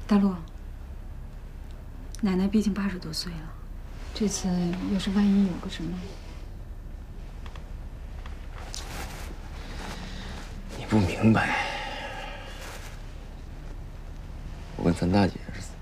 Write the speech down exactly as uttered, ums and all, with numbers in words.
大陆，奶奶毕竟八十多岁了，这次要是万一有个什么…… 你不明白，我跟咱大姐是